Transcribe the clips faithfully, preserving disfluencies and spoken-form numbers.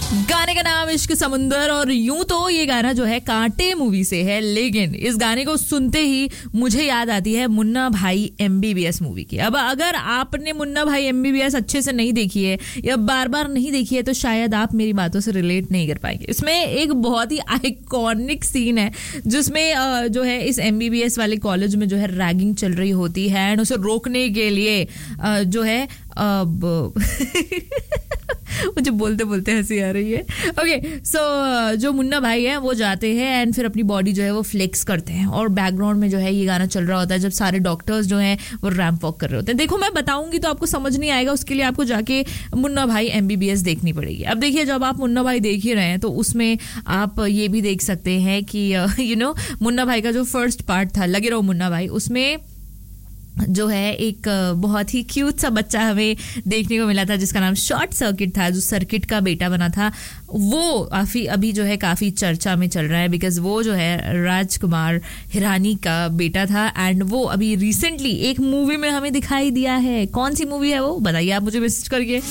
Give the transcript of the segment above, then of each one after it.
गाने का नाम इश्क समुंदर और यूं तो ये गाना जो है कांटे मूवी से है, लेकिन इस गाने को सुनते ही मुझे याद आती है मुन्ना भाई एमबीबीएस मूवी की। अब अगर आपने मुन्ना भाई एमबीबीएस अच्छे से नहीं देखी है या बार बार नहीं देखी है तो शायद आप मेरी बातों से रिलेट नहीं कर पाएंगे। इसमें एक बहुत ही आइकॉनिक सीन है जिसमें जो है इस एमबीबीएस वाले कॉलेज में जो है रैगिंग चल रही होती है एंड उसे रोकने के लिए जो है अब मुझे बोलते बोलते हंसी आ रही है। ओके सो जो मुन्ना भाई है वो जाते हैं एंड फिर अपनी बॉडी जो है वो फ्लेक्स करते हैं और बैकग्राउंड में जो है ये गाना चल रहा होता है जब सारे डॉक्टर्स जो हैं वो रैंप वॉक कर रहे होते हैं। देखो मैं बताऊंगी तो आपको समझ नहीं आएगा, उसके लिए आपको जाके मुन्ना भाई एमबीबीएस देखनी पड़ेगी। अब देखिए जब आप मुन्ना भाई देख ही रहे हैं तो उसमें आप ये भी देख सकते हैं कि यू नो मुन्ना भाई का जो फर्स्ट पार्ट था लगे रहो मुन्ना भाई, उसमें जो है एक बहुत ही क्यूट सा बच्चा हमें देखने को मिला था जिसका नाम शॉर्ट सर्किट था, जो सर्किट का बेटा बना था। वो काफ़ी अभी जो है काफ़ी चर्चा में चल रहा है बिकॉज वो जो है राजकुमार हिरानी का बेटा था एंड वो अभी रिसेंटली एक मूवी में हमें दिखाई दिया है। कौन सी मूवी है वो बताइए आप मुझे मैसेज करके।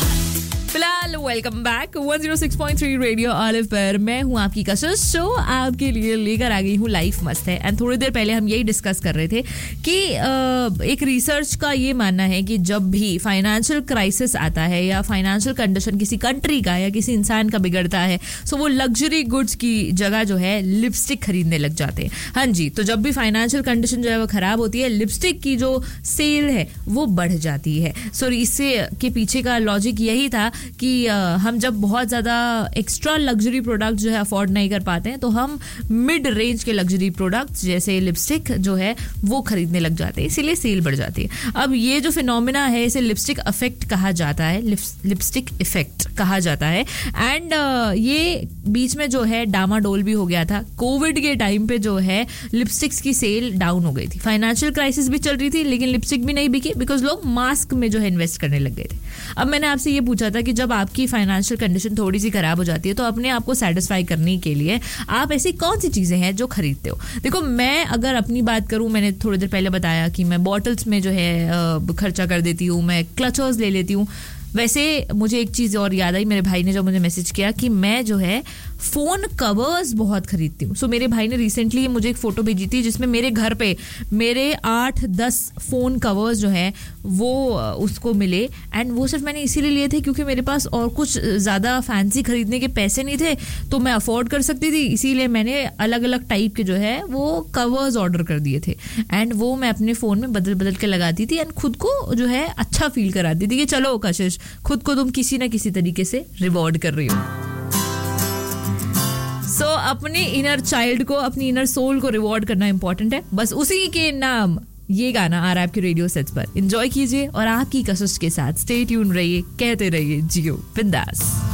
फिलहाल welcome back one zero six point three radio olive पर मैं हूं आपकी कशिश, शो आपके लिए लेकर आ गई हूं लाइफ मस्त है। एंड थोड़ी देर पहले हम यही डिस्कस कर रहे थे कि एक रिसर्च का ये मानना है कि जब भी फाइनेंशियल क्राइसिस आता है या फाइनेंशियल कंडीशन किसी कंट्री का या किसी इंसान का बिगड़ता है सो वो लग्जरी गुड्स की जगह जो है लिपस्टिक खरीदने लग जाते हैं। हाँ जी, तो जब भी फाइनेंशियल कंडीशन जो है वो खराब होती है लिपस्टिक की जो सेल है वो बढ़ जाती है। सो इससे के पीछे का लॉजिक यही था कि हम जब बहुत ज़्यादा एक्स्ट्रा लग्जरी प्रोडक्ट जो है अफोर्ड नहीं कर पाते हैं तो हम मिड रेंज के लग्जरी प्रोडक्ट्स जैसे लिपस्टिक जो है वो खरीदने लग जाते हैं, इसीलिए सेल बढ़ जाती है। अब ये जो फिनोमिना है इसे लिपस्टिक इफेक्ट कहा जाता है, लिपस्टिक इफेक्ट कहा जाता है। एंड ये बीच में जो है डामाडोल भी हो गया था। कोविड के टाइम पे जो है लिपस्टिक्स की सेल डाउन हो गई थी, फाइनेंशियल क्राइसिस भी चल रही थी लेकिन लिपस्टिक भी नहीं बिकी बिकॉज लोग मास्क में जो है इन्वेस्ट करने लग गए थे। अब मैंने आपसे ये पूछा था कि जब आपकी फाइनेंशियल कंडीशन थोड़ी सी खराब हो जाती है तो अपने आप को सेटिस्फाई करने के लिए आप ऐसी कौन सी चीजें हैं जो खरीदते हो। देखो मैं अगर अपनी बात करूं, मैंने थोड़ी देर पहले बताया कि मैं बॉटल्स में जो है खर्चा कर देती हूँ, मैं क्लचर्स ले लेती हूँ। वैसे मुझे एक चीज़ और याद आई, मेरे भाई ने जो मुझे मैसेज किया कि मैं जो है फ़ोन कवर्स बहुत खरीदती हूँ। सो मेरे भाई ने रिसेंटली मुझे एक फ़ोटो भेजी थी जिसमें मेरे घर पे मेरे आठ दस फ़ोन कवर्स जो हैं वो उसको मिले एंड वो सिर्फ मैंने इसीलिए लिए थे क्योंकि मेरे पास और कुछ ज़्यादा फैंसी खरीदने के पैसे नहीं थे तो मैं अफोर्ड कर सकती थी, इसीलिए मैंने अलग अलग टाइप के जो है वो कवर्स ऑर्डर कर दिए थे एंड वो मैं अपने फ़ोन में बदल बदल के लगाती थी एंड खुद को जो है अच्छा फील कराती थी कि चलो कशिश खुद को तुम किसी ना किसी तरीके से रिवॉर्ड कर रही हो। सो so, अपने इनर चाइल्ड को, अपनी इनर सोल को रिवॉर्ड करना इंपॉर्टेंट है। बस उसी के नाम ये गाना आ रहा है आपके रेडियो सेट्स पर। एंजॉय कीजिए और आपकी कशिश के साथ स्टे ट्यून रहिए, कहते रहिए जियो बिंदास।